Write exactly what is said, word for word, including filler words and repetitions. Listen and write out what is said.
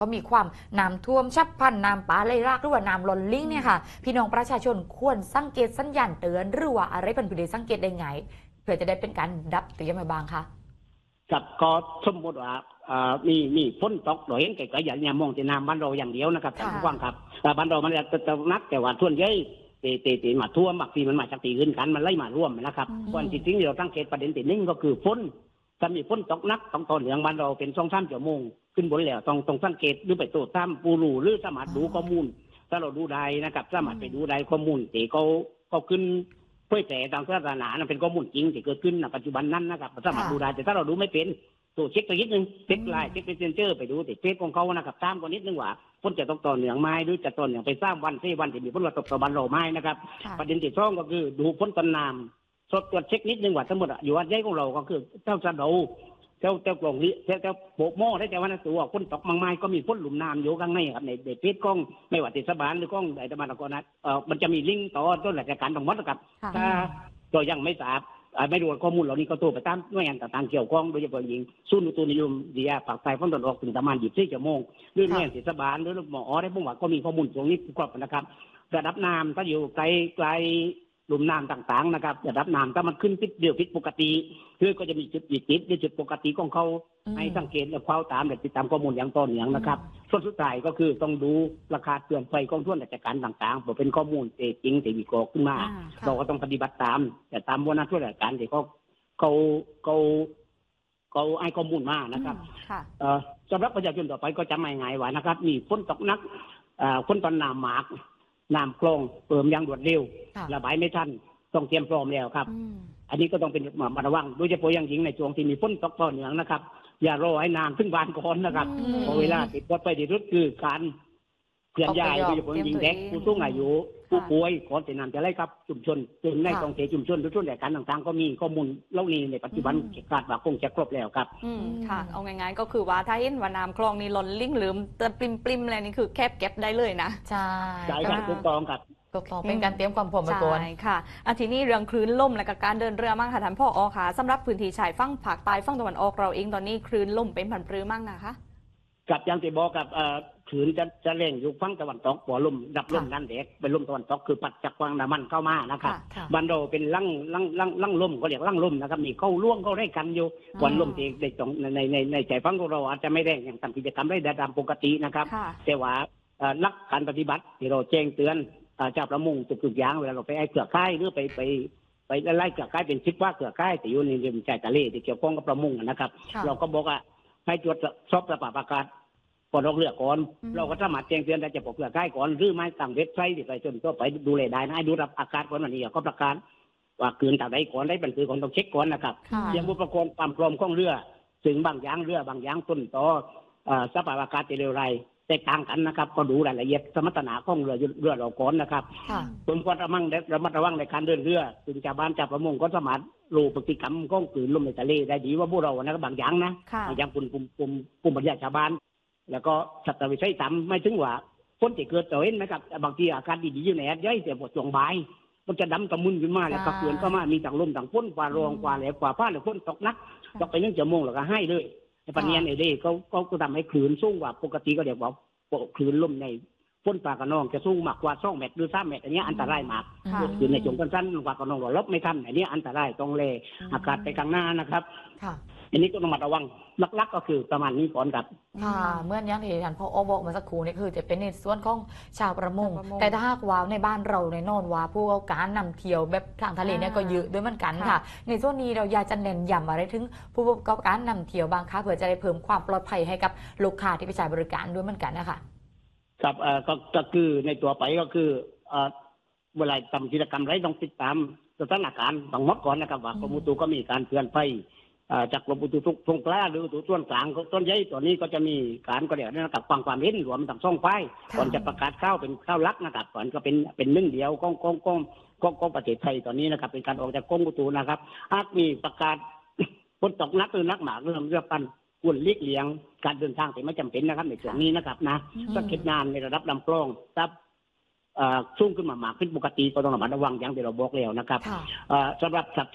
ก็มีความน้ำท่วมฉับพลันน้ำป่าไหลหลากหรือว่าน้ำล้นลิ่งเนี่ยค่ะพี่น้องประชาชนควรสังเกตสัญญาณเตือนหรือว่าอะไรเป็นผู้ใดสังเกตได้ไงเพื่อจะได้เป็นการดับเตรียมมาบ้างคะกับก็สมมติว่ามีมีฝนตกโดยเห็นไกลๆอย่างนี้มองแต่น้ำบ้านเราอย่างเดียวนะครับท่านผู้ฟังครับบ้านเรามันจะจะนักแต่ว่าส่วนใหญ่เตะเตะเตะมาท่วมบางทีมันมาจากตีอื่นกันมันไล่มาร่วมนะครับวันที่จริงเราตั้งเกตประเด็นที่หนึ่งก็คือฝนถ้ามีฝนตกนักต้องต่อเหนืองบ้านเราเป็นสองสามชั่วโมงขึ้นบนแล้วต้องต้องสังเกตหรือไปตรวจตามปูรูหรือสามารถดูข้อมูลถ้าเราดูได้นะครับสามารถไปดูได้ข้อมูลเตะเขาเขาขึ้นเผยแพร่ทางศาสนานั้นเป็นข้อมูลจริงที่เกิดขึ้นในปัจจุบันนั้นนะครับสามารถดูได้แต่ถ้าเราดูไม่เป็นตัวเช็คตัวนิดนึงเช็คไลน์เช็คเป็นเซนเจอร์ไปดูติดเฟซของเขานะครับตามกันนิดนึงว่าฝนจะตกต่อเนื่องไหมหรือจะต่อเนื่องไปสร้างวันที่วันที่มีฝนตกต่อบันเราไหมนะครับประเด็นที่สองก็คือดูฝนต้นน้ำสดตรวจเช็คนิดนึงว่าทั้งหมดอยู่อันใหญ่ของเราก็คือเจ้าสะเดาเจ้าเจ้ากล่องนี้เจ้าเจ้าโปะหม้อได้แต่ว่าในตัวฝนตกบางไม้ก็มีฝนหลุมน้ำอยู่ข้างในครับในเฟซกล้องไม่ว่าติดสบานหรือกล้องไอ้ตะมันตะกอนะเออมันจะมีลิงก์ต่อต้นหลักการของมดนะครับถ้าตัวยังไม่ทราบไม่รู้ข้อมูลเหล่านี้ก็ตัวไปตามหน่วยงานต่างๆเกี่ยวข้องโดยเฉพาะยิงศูนย์อุตุนิยมวิทยาภาคใต้ฝนตกออกถึงประมาณยี่สิบสี่ชั่วโมงหรือหน่วยงานเทศบาลหรือหมอได้บอกว่าก็มีข้อมูลตรงนี้ครบนะครับระดับน้ำถ้าอยู่ไกลไกลหลุมน้ำต่างๆนะครับระดับน้ำถ้ามันขึ้นพิษเดียวพิษปกติคือก็จะมีจุดจิตหรือจุดปกติของเขาให้สังเกตและเฝ้าตามและติดตามข้อมูลอย่างต่อเนื่องนะครับส่วนสุดท้ายก็คือต้องดูราคาเตือนไฟของท่วนราชการต่างๆบอกเป็นข้อมูลเจริงที่มีกรอกขึ้นมาเราก็ต้องปฏิบัติตามแต่ตามวันนั้นท่วนราชการที่เขาเขาเขาเขาให้ข้อมูลมานะครับสำหรับประชาชนต่อไปก็จะไม่ง่ายว่านะครับมีฝนตกหนักฝนตอนน้ำหมากน้ำคลองเติมอย่างรวดเร็วระบายไม่ทันต้องเตรียมพร้อมแล้วครับอันนี้ก็ต้องเป็นมาระวังโดยเฉพาะอย่างยิ่งในช่วงที่มีฝนตกต่อเนื่องนะครับอย่ารอให้น้ำขึ้นบานก่อนนะครับเพราะเวลาติดรถไปที่รถคือการเคลื่อนย้ายโดยเฉพาะยิ่งเด็กผู้สูงอายุผู้ป่วยก่อนที่น้ำจะไหลครับชุมชนจนในกองเทชุมชนหรือส่วนใหญ่การต่างๆก็มีข้อมูลเล่านี้ในปัจจุบันคาดว่าคงจะครบแล้วครับค่ะเอาง่ายๆก็คือว่าถ้าเห็นว่าน้ำคลองนี้ล้นลิ่งหรือปริมปริมอะไรนี่คือแคบเก็บได้เลยนะใช่ใช่ครับถูกต้องครับก็เป็นการเตรียมความพร้อมมาก่อนใช่ค่ะอาทีนี้เรื่องคลื่นลมและการเดินเรือมั่งค่ะท่านพ่ออค่ะสำหรับพื้นที่ชายฝั่งภาคใต้ฝั่งตะวันออกเราเองตอนนี้คลื่นลมเป็นผันปรือมั่งนะคะกับยังที่บอกกับคลื่นจะจะเร่งอยู่ฝั่งตะวันตกหัวลมดับลมนั่นเด็กเป็นลมตะวันตกคือปัดจากฝั่งน้ำมันเข้ามานะครับบันโดเป็นลั่งลั่งลั่งลั่งลมก็เรียกลั่งลมนะครับมีเข้าล่วงเข้าได้กันอยู่วันลมที่ในตรงในในในใจฝั่งของเราอาจจะไม่แรงอย่างทำกิจกรรมได้ตามปกตินะครับแต่ว่าลักการปฏิบัติที่เราแจ้งเตือนเจ้าประมงตุกๆอย่างเวลาเราไปไอ้เกลือค่ายหรือไปไปไปไล่เกลือค่ายเป็นชิดว่าเกลือค่ายแต่อยู่ในริมชายทะเลที่เกี่ยวข้องกับประมงนะครับเราก็บอกว่าให้ตรวจสอบสภาพอากาศก่อนออกเรือก่อนเราก็สามารถแจ้งเตือนได้จะปกเกลือค่ายก่อนหรือไม่ตั้งเว็บไซต์ที่ไปจนก็ไปดูแลได้นะให้ดูรับอากาศก่อนวันนี้ก็ประกาศว่าเกินต่างใดก่อนได้บรรทึกก่อนต้องเช็คก่อนนะครับยังบุปกรณ์ความพร้อมของเรือถึงบางอย่างเรือบางอย่างต้นต่อสภาพอากาศจะเร็วไรแตกต่างกันนะครับก็ดูรายละเอียดสมรรถนะของเรือเรือเราก่อนนะครับผมก็ระมัดระมัดระวังในการเดินเรือถึงชาวบ้านชาวประมงก็สามารถรู้พฤติกรรมของคลื่นลมในทะเลได้ดีว่าพวกเรานะครับบางอย่างนะอย่างกลุ่มกลุ่มกลุ่มกลุ่มปัญญาชาวบ้านแล้วก็สัตว์วิสัยทำไม่ถึงว่าคนที่เกิดตัวเองนะครับบางทีอากาศดีๆอยู่ในแอดย่อยแต่บทจงใบมันจะดำตะมุนขึ้นมาแล้วก็เกินก็มามีต่างลมต่างพ้นกว่ารองกว่าแหลกกว่าผ้าหรือพ้นตกนักตกไปนึ่งชั่วโมงแล้วก็ให้เลยในปัญญาในเด้เขาก็ทำให้คลื่นสูงกว่าปกติก็เดี๋ยวบอกคลื่นลมในพ้นปลากระนองจะสูงมากกว่าสองเมตรหรือสามเมตรอันนี้อันตรายมากคลื่นในช่วงสั้นๆปลากระนองเราลบไม่ทันอันนี้อันตรายต้องเลอากาศไปข้างหน้านะครับอันนี้ก็ต้องมาระวังลักๆก็คือประมาณนี้ก่อนครับเมื่อยังที่ท่านพ่อบอกมาสักครู่นี่คือจะเป็นในส่วนของชาวประมงแต่ถ้าหากว่าในบ้านเราในนอนว่าผู้การนำเที่ยวแบบทางทะเลเนี่ยก็เยอะด้วยเหมือนกันค่ะในส่วนนี้เราอยากจะเน้นย้ำอะไรถึงผู้ประกอบการนำเที่ยวบางครั้งเพื่อจะได้เพิ่มความปลอดภัยให้กับลูกค้าที่ไปใช้บริการด้วยเหมือนกันนะคะครับก็คือในตัวไปก็คือเวลาทำกิจกรรมไรต้องติดตามสถานการณ์ต้องมดก่อนนะครับว่ากรมอุตุก็มีการเตือนภัยจากกรมอุตุทุกทงกล้าหรืออุตุส่วนกลางต้นใหญ่ตัวนี้ก็จะมีการก็เดี๋ยวนะครับฟังความเห็นรวมทั้งสองฝ่ายก่อนจะประกาศเข้าเป็นเข้าลักนะครับก่อนก็เป็นเป็นหนึ่งเดียวก้องก้องก้องก้องก้องประเทศไทยตอนนี้นะครับเป็นการออกจากกรมอุตุนะครับหากมีประกาศฝนตกนักหรือนักหนาเรื่องเรือปันควรเลีกเลี่ยงการเดินทางแต่ไม่จำเป็นนะครับในช่วงนี้นะครับนะสังเกตนานในระดับลำคลองซับสูงขึ้นมามากขึ้นปกติก็ต้องระมัดระวังอย่างที่เราบอกแล้วนะครับสำหรับ